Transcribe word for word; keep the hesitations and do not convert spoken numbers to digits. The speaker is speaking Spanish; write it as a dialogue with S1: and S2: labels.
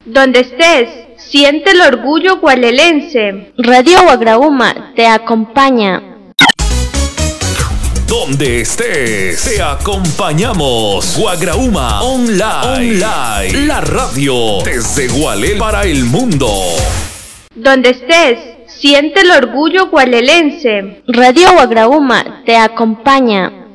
S1: Donde estés, siente el orgullo gualelense.
S2: Radio Guagrauma te acompaña.
S3: Donde estés, te acompañamos. Guagrauma Online. Online. La radio desde Gualel para el mundo.
S1: Donde estés, siente el orgullo gualelense.
S2: Radio Guagrauma te acompaña.